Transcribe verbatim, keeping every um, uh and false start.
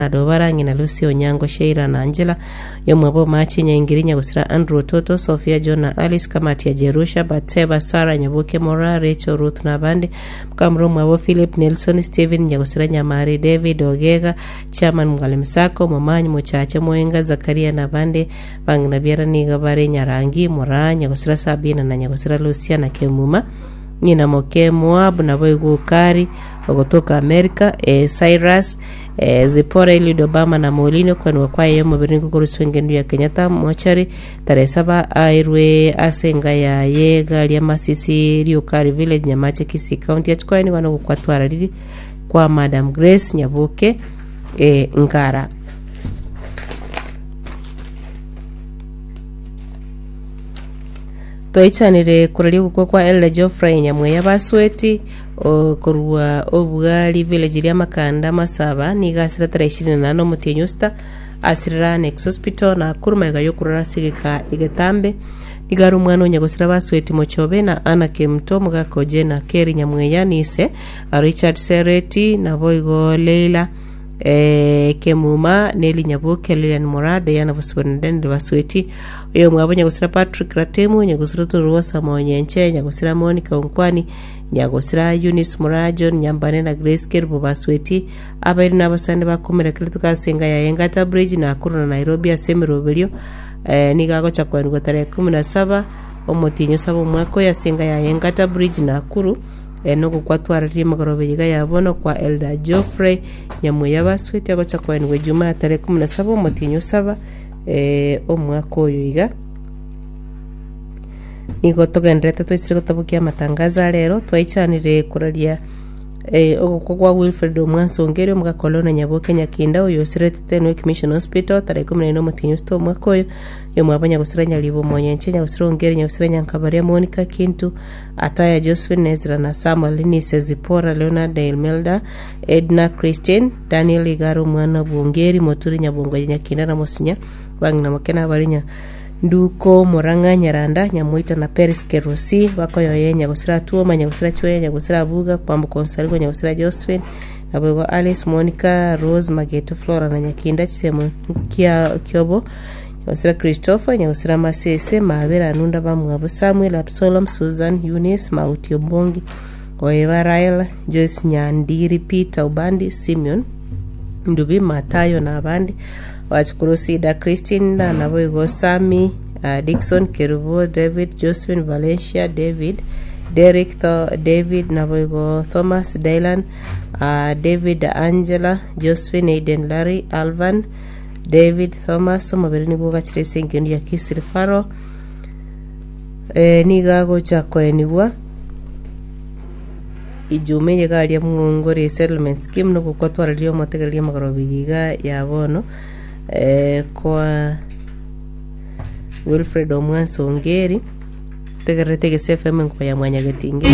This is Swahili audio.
Adobara ngina Lucy Onyango Sheira na Angela yomwabo machi nyingirinya gusira Andrew Toto Sofia John na Alice Kamati ya Jerusha Bateba Sara Nyabuke Mora Rachel Ruth na Bande Mkamro mwabo Philip Nelson Steven Nyagusira Nyamari David Ogega Chairman Mwalimsako Mamanyi Muchache Mwenga Zakaria na Bande Bangna biara niga bare Nyarangi Mora Nyagusira Sabina na Nyagusira Lucia na Kemuma Nina Moke Moab na Boigu Kari kutoka Amerika e, Cyrus e, Zipora ili Obama na Molino kwa nwakwa ya mwabiringu kurusu wengendu ya Kenyatta mochari tarehe saba airwe asenga ya yega liya masisi Riokari Village Nyamache Kisi County ya chukwa ni wano kwa tuarariri kwa Madam Grace Nyabuke e, Ngara. Toichanire kurali kwa kwa Elda Geoffrey Nyamwe yabasweti kurwa obugali village ya Makanda Masaba ni gasira tarehe ishirini na nane Mutenyusta asirira Next Hospital na kuruma igayo kurara sigika igetambe nigaru mwana nyagosira basweti Mochobe na Ana Kemto mugakoje na Keri Nyamwe yanise Richard Sereti na Boygo Leila eh Kemuma Neli Nyabuke Lilian Morade yana busubirende basweti uyo mwabo nyagusira Patrick Ratemu nyagusira Turuosa Monyenche nyagusira Monica Onkwani nyagusira Eunice Murajon Nyambane na Grace Kerbo basweti abari nabasande bakomera kilituka senga ya Yengata Bridge na Akuru na Nairobi asemerobelio eh nigago chakwani tarehe kumi na saba omotinyo sabo mwako ya senga ya Yengata Bridge na Akuru eno kwa twarari magorobe yiga yabono kwa Elda Geoffrey Nyamwe yabasweti ago chakwani we Jumaa tarehe kumi na saba omotinyo saba eh omwako yiga nigo togendreta twisire gutabukia matangaza rero twaichanire kuraria eh ogo kwa Wilfred Omwanso Ngere mga kolona Nyabuke Nyakinda uyo siretete no Commission Hospital tarehe kumi na nne Mutinyosto mwako yo mwabanya gusira Nyalibo Monyenche Nyagusira Ngere Nyagusira Nyankabaria Monica Kintu Ataya Josephine Ezra na Samuel Nise Zipora Leonard Elmelda Edna Christine Daniel Igaro mwana Bungeri Moturi Nyabungo Nyakinda na Mosinya bangina makena barinya Nduko Moranga Nyaranda Nyamuita na Paris Kerosi wako yoye Nyagusira Tuoma Nyagusira Chwe Nyagusira Buga Kwambu Konsarigo Nyagusira Josephine na Bwego Alice Monica Rose Mageto Flora na Nyakinda Chisemo Kia Kyobo Nyagusira Christopher Nyagusira Masese Mavera Anunda Bamwabo Samuel Absalom Susan Eunice Mauti Ombongi Oeva Rael Joyce Nyandiri Peter Ubandi Simeon Ndubi Matayo na abandi Wachukurusida Christine na Navoigo Sami uh, Dixon Keruvo David Josephine Valencia David Derek Th David Navoigo Thomas Dylan uh, David Angela Josephine Aiden Larry Alvan David Thomas Maberini Goga Chirese Ngendu ya Kisiri Faro eh, Nigago Chakwe Niwa Ijume Yegali ya Mungori Settlement Scheme no kukwatu walio mategali ya magarobigiga ya bono eh, kwa Wilfred Omwanso Ngeri tegerete F M kwa ya mwanya gatingi